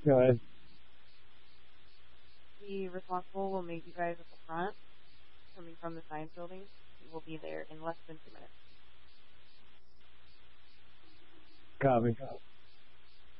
Go ahead. The responsible will meet you guys at the front, coming from the science building. We will be there in less than 2 minutes. Copy.